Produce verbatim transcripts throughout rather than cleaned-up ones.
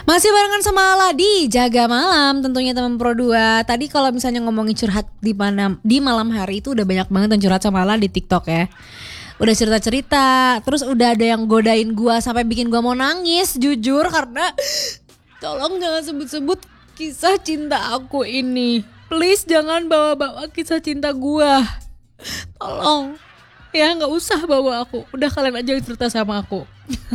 Masih barengan sama Ladi, jaga malam tentunya teman Pro dua. Tadi kalau misalnya ngomongin curhat di mana di malam hari itu udah banyak banget yang curhat sama Ladi di TikTok ya. Udah cerita-cerita, terus udah ada yang godain gua sampai bikin gua mau nangis jujur karena tolong jangan sebut-sebut kisah cinta aku ini. Please jangan bawa-bawa kisah cinta gua. Tolong. Ya gak usah bawa aku. Udah kalian aja yang cerita sama aku.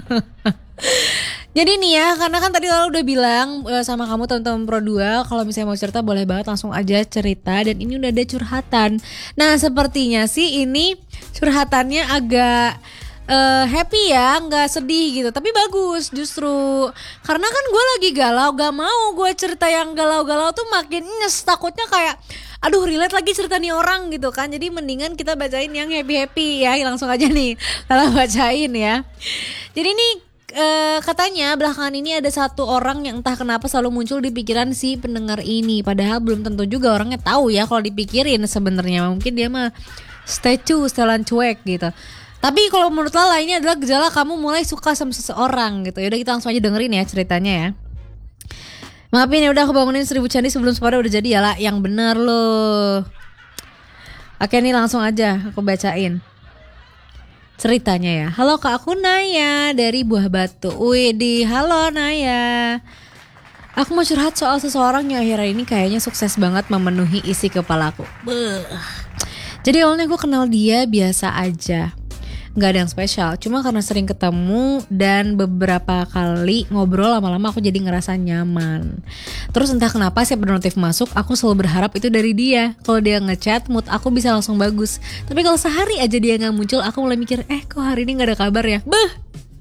Jadi nih ya, karena kan tadi Lala udah bilang uh, sama kamu teman-teman Pro dua, kalau misalnya mau cerita boleh banget langsung aja cerita. Dan ini udah ada curhatan. Nah sepertinya sih ini curhatannya agak uh, happy ya, gak sedih gitu. Tapi bagus justru. Karena kan gue lagi galau, gak mau gue cerita yang galau-galau tuh makin nyes. Takutnya kayak aduh relate lagi cerita nih orang gitu kan. Jadi mendingan kita bacain yang happy-happy ya. Langsung aja nih Lala bacain ya. Jadi nih Uh, katanya belakangan ini ada satu orang yang entah kenapa selalu muncul di pikiran si pendengar ini. Padahal belum tentu juga orangnya tahu ya kalau dipikirin sebenarnya. Mungkin dia mah statue, setelan cuek gitu. Tapi kalau menurut Lala ini adalah gejala kamu mulai suka sama seseorang gitu. Yaudah kita langsung aja dengerin ya ceritanya ya. Maafin ya udah aku bangunin seribu candi sebelum sepada udah jadi ya lah. Yang bener loh. Oke nih langsung aja aku bacain ceritanya ya. Halo kak, aku Naya dari Buah Batu. Widih, halo Naya. Aku mau curhat soal seseorang yang akhirnya ini kayaknya sukses banget memenuhi isi kepalaku. Beuh. Jadi awalnya gue kenal dia biasa aja, gak ada yang spesial. Cuma karena sering ketemu dan beberapa kali ngobrol, lama-lama aku jadi ngerasa nyaman. Terus entah kenapa setiap notif masuk aku selalu berharap itu dari dia. Kalau dia ngechat mood aku bisa langsung bagus. Tapi kalau sehari aja dia gak muncul, aku mulai mikir eh kok hari ini gak ada kabar ya. Beuh.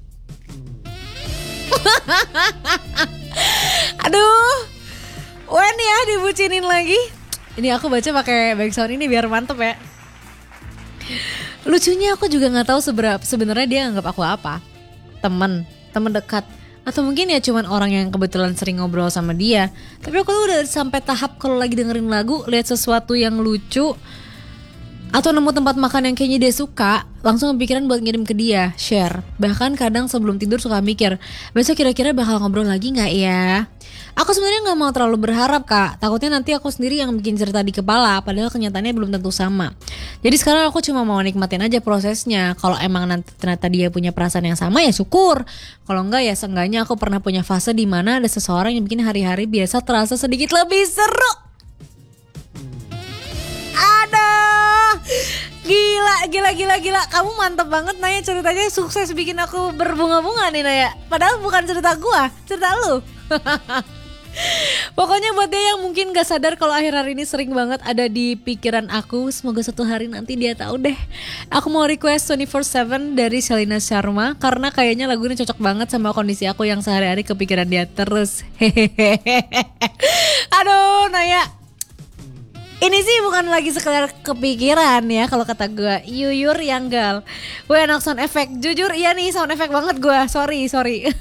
Aduh, Wen ya dibucinin lagi. Ini aku baca pakai background ini biar mantep ya. Lucunya aku juga nggak tahu seberapa sebenarnya dia anggap aku apa, teman, teman dekat, atau mungkin ya cuman orang yang kebetulan sering ngobrol sama dia. Tapi aku tuh udah sampai tahap kalau lagi dengerin lagu, lihat sesuatu yang lucu, atau nemu tempat makan yang kayaknya dia suka, langsung kepikiran buat ngirim ke dia, share. Bahkan kadang sebelum tidur suka mikir, besok kira-kira bakal ngobrol lagi nggak ya? Aku sebenarnya nggak mau terlalu berharap kak, takutnya nanti aku sendiri yang bikin cerita di kepala, padahal kenyataannya belum tentu sama. Jadi sekarang aku cuma mau nikmatin aja prosesnya. Kalau emang nanti ternyata dia punya perasaan yang sama ya syukur. Kalau enggak ya seenggaknya aku pernah punya fase di mana ada seseorang yang bikin hari-hari biasa terasa sedikit lebih seru. Aduh, gila, gila, gila, gila. Kamu mantep banget Naya, ceritanya sukses bikin aku berbunga-bunga nih Naya. Padahal bukan cerita gua, cerita lu. Pokoknya buat dia yang mungkin gak sadar kalau akhir-akhir ini sering banget ada di pikiran aku, semoga suatu hari nanti dia tahu deh. Aku mau request twenty-four seven dari Selina Sharma karena kayaknya lagu ini cocok banget sama kondisi aku yang sehari-hari kepikiran dia terus. Hehehe. Aduh Naya, ini sih bukan lagi sekedar kepikiran ya kalau kata gue. Yuyur yang gal. Gue anak sound effect. Jujur iya nih sound effect banget gue. Sorry sorry.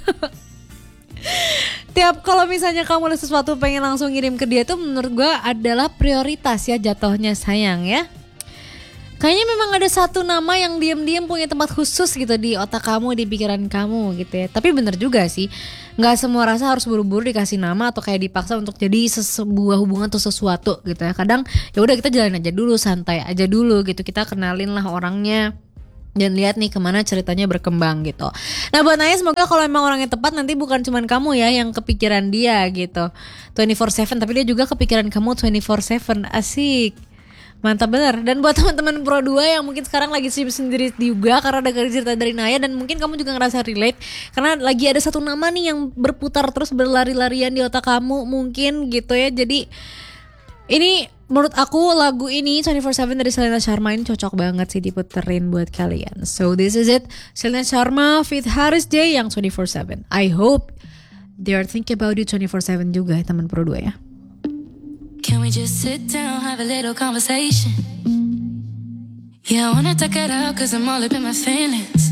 Tiap kalau misalnya kamu ada sesuatu pengen langsung ngirim ke dia tuh menurut gue adalah prioritas ya jatuhnya sayang ya. Kayaknya memang ada satu nama yang diam-diam punya tempat khusus gitu di otak kamu, di pikiran kamu gitu ya. Tapi bener juga sih, gak semua rasa harus buru-buru dikasih nama atau kayak dipaksa untuk jadi sebuah hubungan atau sesuatu gitu ya. Kadang ya udah kita jalanin aja dulu, santai aja dulu gitu. Kita kenalin lah orangnya dan lihat nih kemana ceritanya berkembang gitu. Nah buat Naya semoga kalau emang orangnya tepat nanti bukan cuman kamu ya yang kepikiran dia gitu twenty-four seven, tapi dia juga kepikiran kamu twenty-four seven. Asik, mantap bener. Dan buat teman-teman Pro dua yang mungkin sekarang lagi sendiri juga karena dengar cerita dari Naya, dan mungkin kamu juga ngerasa relate karena lagi ada satu nama nih yang berputar terus berlari-larian di otak kamu mungkin gitu ya. Jadi ini menurut aku lagu ini twenty-four seven dari Selina Sharma ini cocok banget sih diputerin buat kalian. So this is it, Selina Sharma with Haris J yang twenty-four seven. I hope they are thinking about you twenty-four seven juga teman Pro dua ya. Can we just sit down, have a little conversation? Yeah, I wanna talk it out cause I'm all up in my feelings.